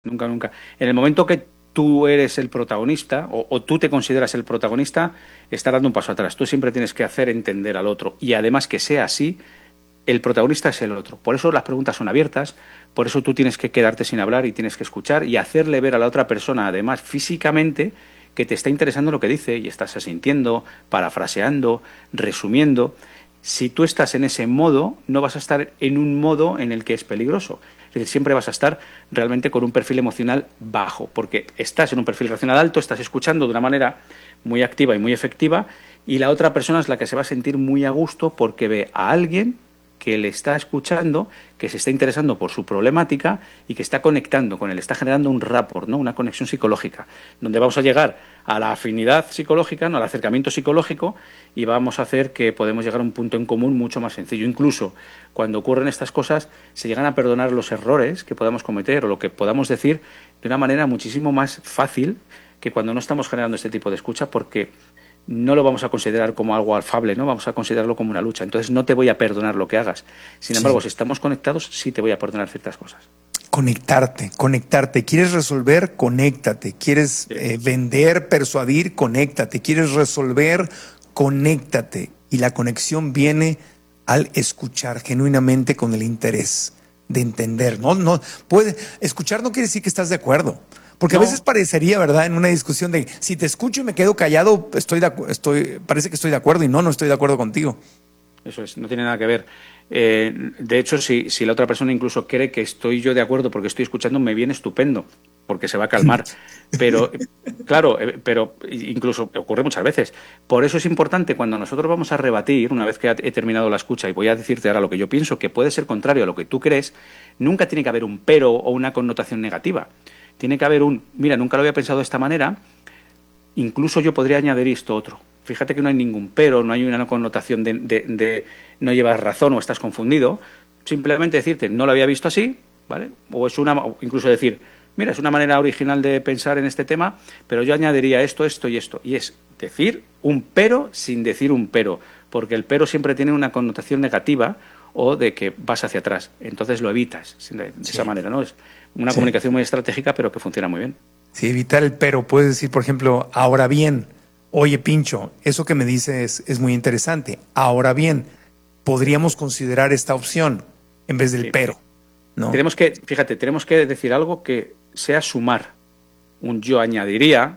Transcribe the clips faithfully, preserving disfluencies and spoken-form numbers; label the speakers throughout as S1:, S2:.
S1: Nunca, nunca. En el momento que tú eres el protagonista o, o tú te consideras el protagonista, estás dando un paso atrás. Tú siempre tienes que hacer entender al otro. Y además que sea así, el protagonista es el otro. Por eso las preguntas son abiertas, por eso tú tienes que quedarte sin hablar y tienes que escuchar y hacerle ver a la otra persona, además físicamente, que te está interesando lo que dice y estás asintiendo, parafraseando, resumiendo. Si tú estás en ese modo, no vas a estar en un modo en el que es peligroso. Es decir, siempre vas a estar realmente con un perfil emocional bajo, porque estás en un perfil racional alto, estás escuchando de una manera muy activa y muy efectiva, y la otra persona es la que se va a sentir muy a gusto porque ve a alguien que le está escuchando, que se está interesando por su problemática y que está conectando con él, está generando un rapport, ¿no? Una conexión psicológica, donde vamos a llegar a la afinidad psicológica, ¿no? Al acercamiento psicológico, y vamos a hacer que podemos llegar a un punto en común mucho más sencillo. Incluso cuando ocurren estas cosas, se llegan a perdonar los errores que podamos cometer o lo que podamos decir de una manera muchísimo más fácil que cuando no estamos generando este tipo de escucha, porque no lo vamos a considerar como algo afable, ¿no? Vamos a considerarlo como una lucha. Entonces no te voy a perdonar lo que hagas. Sin embargo,
S2: Sí.
S1: si estamos conectados, sí te voy a perdonar ciertas cosas.
S2: Conectarte, conectarte. ¿Quieres resolver? Conéctate. ¿Quieres
S1: Sí.
S2: eh, vender, persuadir? Conéctate. ¿Quieres resolver? Conéctate. Y la conexión viene al escuchar genuinamente con el interés de entender. No, no, puede, escuchar no quiere decir que estás de acuerdo. Porque a
S1: No,
S2: veces parecería, ¿verdad? En una discusión de si te escucho y me quedo callado, estoy de acu- estoy, parece que estoy de acuerdo y no, no estoy de acuerdo contigo.
S1: eso es, no tiene nada que ver. Eh, de hecho, si, si la otra persona incluso cree que estoy yo de acuerdo porque estoy escuchando, me viene estupendo, porque se va a calmar. Pero, claro, eh, pero incluso ocurre muchas veces. Por eso es importante cuando nosotros vamos a rebatir, una vez que he terminado la escucha y voy a decirte ahora lo que yo pienso, que puede ser contrario a lo que tú crees, nunca tiene que haber un pero o una connotación negativa. Tiene que haber un, mira, nunca lo había pensado de esta manera, incluso yo podría añadir esto otro. Fíjate que no hay ningún pero, no hay una connotación de, de, de no llevas razón o estás confundido. Simplemente decirte, no lo había visto así, ¿vale? O es una, o incluso decir, mira, es una manera original de pensar en este tema, pero yo añadiría esto, esto y esto. Y es decir un pero sin decir un pero, porque el pero siempre tiene una connotación negativa o de que vas hacia atrás. Entonces lo evitas de, de
S2: Sí,
S1: esa manera, ¿no? Es una
S2: sí.
S1: comunicación muy estratégica, pero que funciona muy bien.
S2: Sí, evitar el pero. Puedes decir, por ejemplo, ahora bien, oye, Pincho, eso que me dices es muy interesante. Ahora bien, podríamos considerar esta opción en vez del
S1: Sí.
S2: pero, ¿no?
S1: Tenemos que, fíjate, tenemos que decir algo que sea sumar. Un yo añadiría,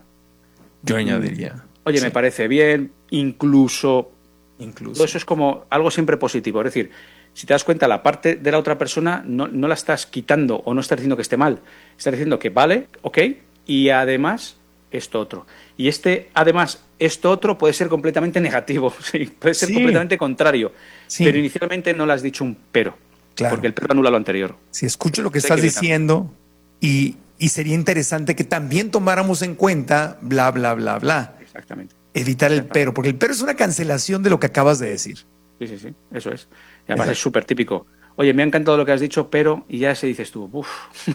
S2: Yo
S1: un,
S2: añadiría.
S1: oye,
S2: Sí,
S1: me parece bien, incluso. Todo
S2: incluso.
S1: eso es como algo siempre positivo. Es decir, si te das cuenta, la parte de la otra persona no, no la estás quitando o no estás diciendo que esté mal. Estás diciendo que vale, ok, y además esto otro. Y este, además, esto otro puede ser completamente negativo, sí, puede ser
S2: Sí,
S1: completamente contrario. Pero
S2: sí,
S1: inicialmente no le has dicho un pero, porque
S2: claro.
S1: el pero anula lo anterior.
S2: Si escucho lo que
S1: Eso hay que
S2: estás
S1: evitarlo.
S2: diciendo y, y sería interesante que también tomáramos en cuenta bla, bla, bla, bla.
S1: Exactamente.
S2: Evitar el
S1: Exactamente.
S2: pero, porque el pero es una cancelación de lo que acabas de decir.
S1: Sí, sí, sí, eso es. Y además es
S2: Exacto.
S1: súper típico. Oye, me ha encantado lo que has dicho, pero, y ya se dices tú, uff,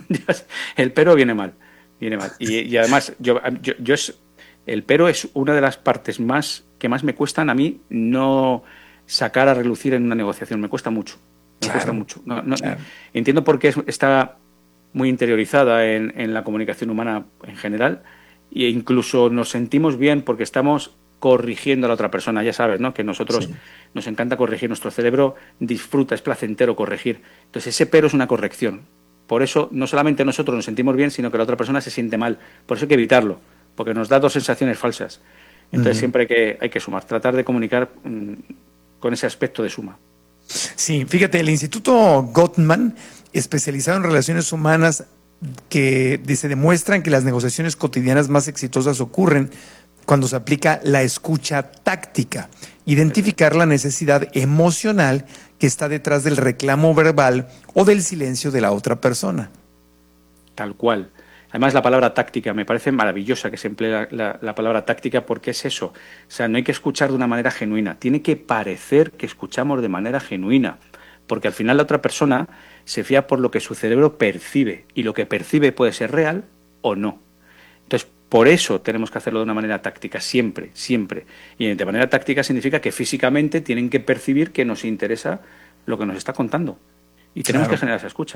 S1: el pero viene mal, viene mal. Y, y además, yo, yo, yo es, el pero es una de las partes más que más me cuestan a mí no sacar a relucir en una negociación. Me cuesta mucho, me cuesta
S2: Claro,
S1: mucho. No, no,
S2: claro.
S1: entiendo por qué es- está muy interiorizada en, en la comunicación humana en general e incluso nos sentimos bien porque estamos corrigiendo a la otra persona. Ya sabes, ¿no? Que nosotros
S2: Sí.
S1: nos encanta corregir, nuestro cerebro disfruta, es placentero corregir. Entonces ese pero es una corrección. Por eso no solamente nosotros nos sentimos bien, sino que la otra persona se siente mal. Por eso hay que evitarlo, porque nos da dos sensaciones falsas. Entonces
S2: Ujú.
S1: siempre hay que, hay que sumar, tratar de comunicar mm, con ese aspecto de suma.
S2: Sí, fíjate, el Instituto Gottman, especializado en relaciones humanas, que dice, demuestran que las negociaciones cotidianas más exitosas ocurren cuando se aplica la escucha táctica, identificar la necesidad emocional que está detrás del reclamo verbal o del silencio de la otra persona.
S1: Tal cual. Además, la palabra táctica me parece maravillosa que se emplee la, la, la palabra táctica porque es eso. O sea, no hay que escuchar de una manera genuina. Tiene que parecer que escuchamos de manera genuina. Porque al final la otra persona se fía por lo que su cerebro percibe. Y lo que percibe puede ser real o no. Entonces, por eso tenemos que hacerlo de una manera táctica, siempre, siempre. Y de manera táctica significa que físicamente tienen que percibir que nos interesa lo que nos está contando. Y tenemos que
S2: Claro.
S1: generar esa escucha.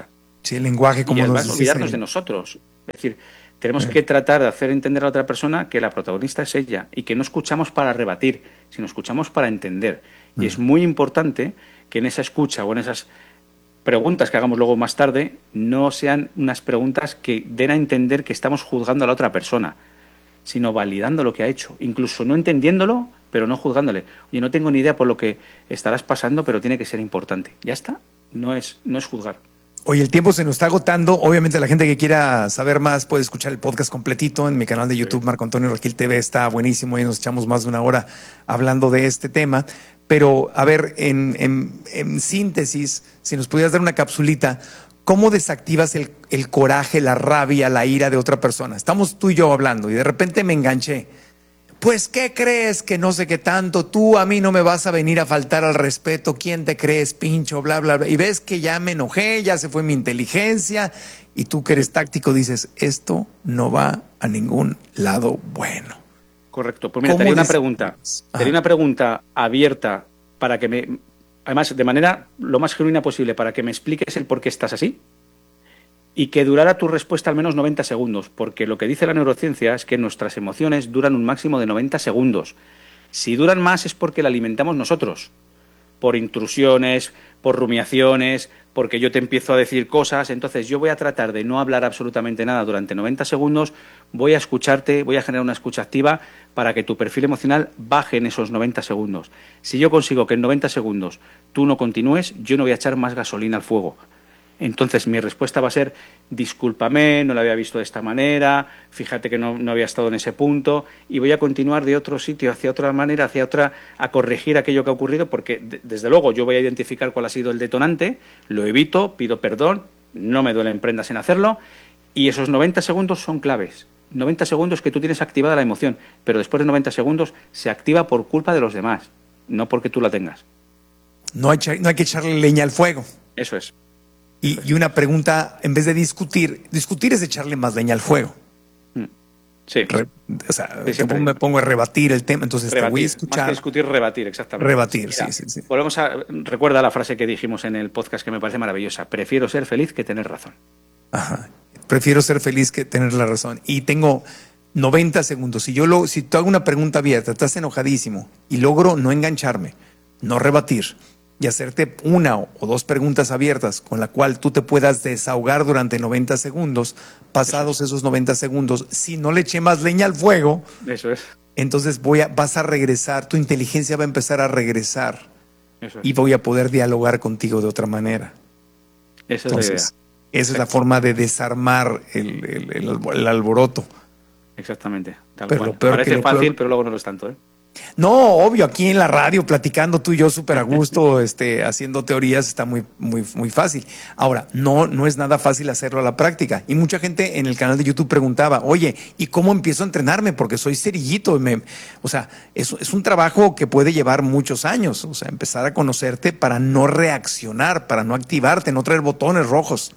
S2: Sí, el lenguaje, como
S1: y
S2: nos
S1: además
S2: dices,
S1: olvidarnos
S2: el-
S1: de nosotros. Es decir, tenemos
S2: eh,
S1: que tratar de hacer entender a la otra persona que la protagonista es ella y que no escuchamos para rebatir, sino escuchamos para entender. Y es
S2: mm.
S1: muy importante que en esa escucha o en esas preguntas que hagamos luego más tarde no sean unas preguntas que den a entender que estamos juzgando a la otra persona, sino validando lo que ha hecho, incluso no entendiéndolo, pero no juzgándole. Oye, no tengo ni idea por lo que estarás pasando, pero tiene que ser importante. Ya está, no es, no es juzgar.
S2: Oye, el tiempo se nos está agotando. Obviamente la gente que quiera saber más puede escuchar el podcast completito en mi canal de YouTube, Marco Antonio Regil T V. Está buenísimo y nos echamos más de una hora hablando de este tema. Pero, a ver, en, en, en síntesis, si nos pudieras dar una capsulita, ¿cómo desactivas el, el coraje, la rabia, la ira de otra persona? Estamos tú y yo hablando y de repente me enganché. Pues, ¿qué crees? Que no sé qué tanto, tú a mí no me vas a venir a faltar al respeto, ¿quién te crees, pincho? Bla, bla, bla. Y ves que ya me enojé, ya se fue mi inteligencia, y tú que eres táctico dices, esto no va a ningún lado bueno.
S1: Correcto. Pues mira, te
S2: ¿Cómo
S1: haría una
S2: des-
S1: pregunta. Te
S2: Ajá.
S1: haría una pregunta abierta para que me... Además, de manera lo más genuina posible, para que me expliques el por qué estás así y que durara tu respuesta al menos noventa segundos, porque lo que dice la neurociencia es que nuestras emociones duran un máximo de noventa segundos. Si duran más es porque la alimentamos nosotros, por intrusiones, por rumiaciones, porque yo te empiezo a decir cosas. Entonces yo voy a tratar de no hablar absolutamente nada durante noventa segundos, voy a escucharte, voy a generar una escucha activa para que tu perfil emocional baje en esos noventa segundos. Si yo consigo que en noventa segundos tú no continúes, yo no voy a echar más gasolina al fuego. Entonces mi respuesta va a ser, discúlpame, no lo había visto de esta manera, fíjate que no, no había estado en ese punto, y voy a continuar de otro sitio, hacia otra manera, hacia otra, a corregir aquello que ha ocurrido, porque de, desde luego yo voy a identificar cuál ha sido el detonante, lo evito, pido perdón, no me duelen prendas en hacerlo, y esos noventa segundos son claves. noventa segundos que tú tienes activada la emoción, pero después de noventa segundos se activa por culpa de los demás, no porque tú la tengas.
S2: No hay, cha- no hay que echarle leña al fuego.
S1: Eso es.
S2: Y, y una pregunta, en vez de discutir, discutir es echarle más leña al fuego.
S1: Sí.
S2: Re- o sea,
S1: Sí, siempre.
S2: me pongo a rebatir el tema, entonces te voy a
S1: Rebatir,
S2: escuchar.
S1: más que discutir, rebatir, exactamente.
S2: Rebatir,
S1: Mira,
S2: sí, sí, sí.
S1: Volvemos a, recuerda la frase que dijimos en el podcast que me parece maravillosa. Prefiero ser feliz que tener razón.
S2: Ajá. Prefiero ser feliz que tener la razón. Y tengo noventa segundos. Si yo lo, si te hago una pregunta abierta, estás enojadísimo y logro no engancharme, no rebatir y hacerte una o dos preguntas abiertas con la cual tú te puedas desahogar durante noventa segundos, pasados esos noventa segundos, si no le eché más leña al fuego,
S1: Eso es.
S2: entonces voy a, vas a regresar, tu inteligencia va a empezar a regresar
S1: Eso es.
S2: y voy a poder dialogar contigo de otra manera.
S1: Esa es la idea.
S2: Entonces, esa es la forma de desarmar el, el- el- el alboroto.
S1: Exactamente. Tal
S2: Pero
S1: cual.
S2: lo peor
S1: Parece
S2: que lo
S1: fácil,
S2: peor-
S1: pero luego no lo es tanto, ¿eh?
S2: No, obvio, aquí en la radio, platicando tú y yo súper a gusto, este, haciendo teorías, está muy, muy, muy fácil. Ahora, no, no es nada fácil hacerlo a la práctica. Y mucha gente en el canal de YouTube preguntaba, oye, ¿y cómo empiezo a entrenarme? Porque soy cerillito. y Me, o sea, es, es un trabajo que puede llevar muchos años. O sea, empezar a conocerte para no reaccionar, para no activarte, no traer botones rojos.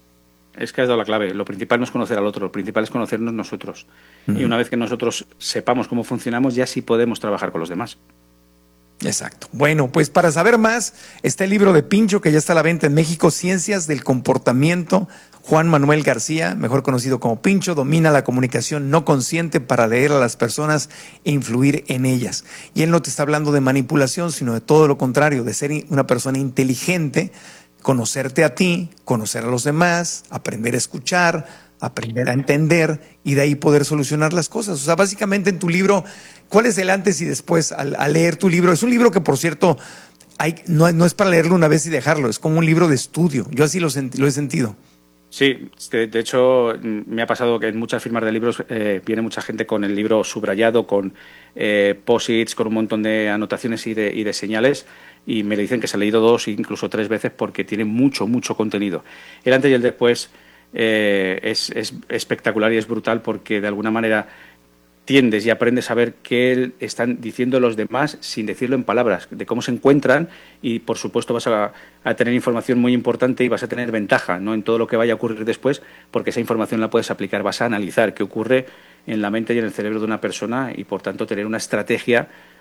S1: Es que has dado la clave. Lo principal no es conocer al otro, lo principal es conocernos nosotros. Y una vez que nosotros sepamos cómo funcionamos, ya sí podemos trabajar con los demás.
S2: Exacto. Bueno, pues para saber más, está el libro de Pincho que ya está a la venta en México, Ciencias del Comportamiento. Juan Manuel García, mejor conocido como Pincho, domina la comunicación no consciente para leer a las personas e influir en ellas. Y él no te está hablando de manipulación, sino de todo lo contrario, de ser una persona inteligente, conocerte a ti, conocer a los demás, aprender a escuchar, aprender a entender y de ahí poder solucionar las cosas. O sea, básicamente en tu libro, ¿cuál es el antes y después al, al leer tu libro? Es un libro que, por cierto, hay, no, no es para leerlo una vez y dejarlo, es como un libro de estudio. Yo así lo, senti- lo he sentido.
S1: Sí, de, de hecho me ha pasado que en muchas firmas de libros eh, viene mucha gente con el libro subrayado, con eh, post-its, con un montón de anotaciones y de, y de señales, y me le dicen que se ha leído dos, incluso tres veces, porque tiene mucho, mucho contenido. El antes y el después eh, es, es espectacular y es brutal porque de alguna manera tiendes y aprendes a ver qué están diciendo los demás sin decirlo en palabras, de cómo se encuentran y, por supuesto, vas a, a tener información muy importante y vas a tener ventaja, ¿no?, en todo lo que vaya a ocurrir después, porque esa información la puedes aplicar, vas a analizar qué ocurre en la mente y en el cerebro de una persona y, por tanto, tener una estrategia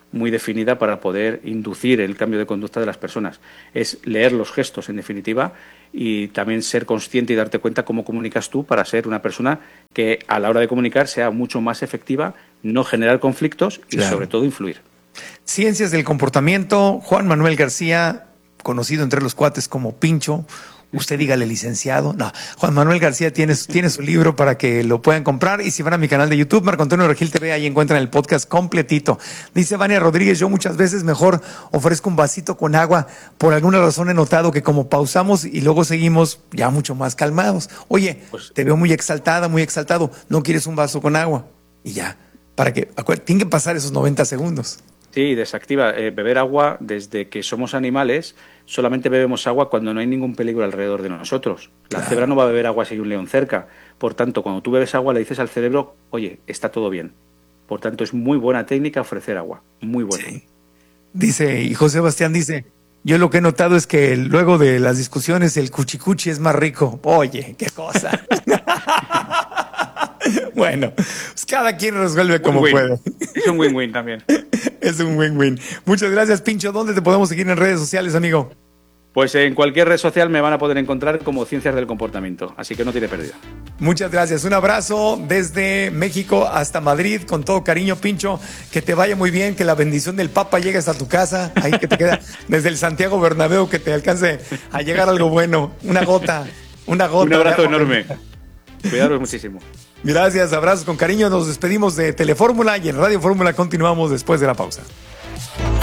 S1: muy definida para poder inducir el cambio de conducta de las personas. Es leer los gestos, en definitiva, y también ser consciente y darte cuenta cómo comunicas tú para ser una persona que a la hora de comunicar sea mucho más efectiva, no generar conflictos y claro, sobre todo influir.
S2: Ciencias del comportamiento, Juan Manuel García, conocido entre los cuates como Pincho. Usted dígale licenciado. No, Juan Manuel García tiene, tiene su libro para que lo puedan comprar. Y si van a mi canal de YouTube, Marco Antonio Regil T V, ahí encuentran el podcast completito. Dice Vania Rodríguez, yo muchas veces mejor ofrezco un vasito con agua. Por alguna razón he notado que como pausamos y luego seguimos ya mucho más calmados. Oye, pues, te veo muy exaltada, muy exaltado. ¿No quieres un vaso con agua? Y ya, para que, tienen que pasar esos noventa segundos.
S1: Sí, desactiva. Eh, beber agua, desde que somos animales, solamente bebemos agua cuando no hay ningún peligro alrededor de nosotros. La claro. cebra no va a beber agua si hay un león cerca. Por tanto, cuando tú bebes agua, le dices al cerebro, oye, está todo bien. Por tanto, es muy buena técnica ofrecer agua. Muy buena. Sí.
S2: Dice, y José Bastián dice, yo lo que he notado es que luego de las discusiones el cuchicuchi es más rico. Oye, qué cosa. Bueno, pues cada quien resuelve como
S1: win-win.
S2: puede.
S1: Es un win-win también.
S2: Es un win-win. Muchas gracias, Pincho. ¿Dónde te podemos seguir en redes sociales, amigo?
S1: Pues en cualquier red social me van a poder encontrar como Ciencias del Comportamiento, así que no tiene pérdida.
S2: Muchas gracias. Un abrazo desde México hasta Madrid, con todo cariño, Pincho. Que te vaya muy bien, que la bendición del Papa llegue hasta tu casa, ahí que te queda desde el Santiago Bernabéu, que te alcance a llegar algo bueno. Una gota, una gota.
S1: Un abrazo enorme. Cuidaros muchísimo.
S2: Gracias, abrazos con cariño. Nos despedimos de Telefórmula y en Radio Fórmula continuamos después de la pausa.